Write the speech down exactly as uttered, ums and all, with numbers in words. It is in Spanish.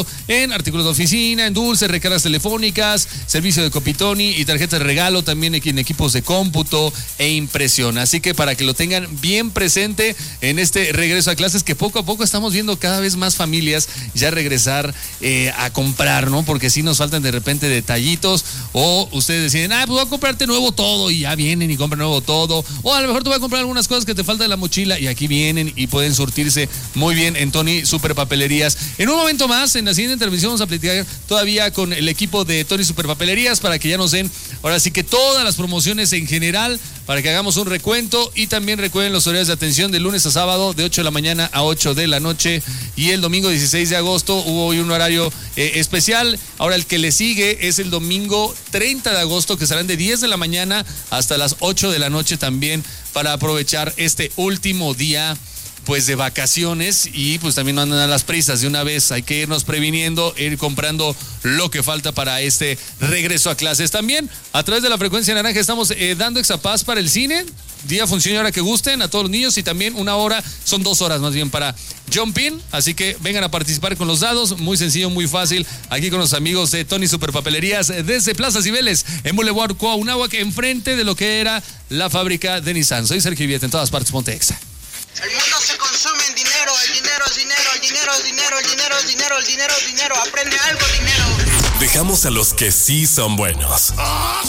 en artículos de oficina, en dulces, recargas telefónicas, servicio de Copitoni y tarjetas de regalo también en equipos de cómputo e impresión. Así que para que lo tengan bien presente en este regreso a clases, que poco a poco estamos viendo cada vez más familias ya regresar eh, a comprar, ¿no? Porque sí nos faltan de repente detallitos, o ustedes deciden, ah, pues voy a comprarte nuevo todo, y ya vienen y compran nuevo todo, o a lo mejor tú vas a comprar algunas cosas que te faltan de la mochila y aquí vienen y pueden surtirse muy bien en Tony Super Papelerías. En un momento más, en la siguiente intervención, vamos a platicar todavía con el equipo de Tony Super Papelerías para que ya nos den ahora sí que todas las promociones en general, para que hagamos un recuento. Y también recuerden los horarios de atención de lunes a sábado de ocho de la mañana a ocho de la noche, y el domingo dieciséis de agosto hubo hoy un horario eh, especial. Ahora el que le sigue es el domingo treinta de agosto, que serán de diez de la mañana hasta las ocho de la noche también, para aprovechar este último día pues de vacaciones, y pues también no andan a las prisas de una vez. Hay que irnos previniendo, ir comprando lo que falta para este regreso a clases. También a través de la frecuencia naranja estamos eh, dando Exapaz para el cine, día, función y hora que gusten a todos los niños, y también una hora, son dos horas más bien, para Jump In. Así que vengan a participar con los dados, muy sencillo, muy fácil, aquí con los amigos de Tony Super Papelerías desde Plaza Cibeles, en Boulevard Cuauhnáhuac, enfrente de lo que era la fábrica de Nissan. Soy Sergio Vieta, en todas partes, ponte Exa. El mundo se consume en dinero, el dinero es dinero, el dinero es dinero, el dinero es dinero, el dinero es dinero, aprende algo, dinero. Dejamos a los que sí son buenos.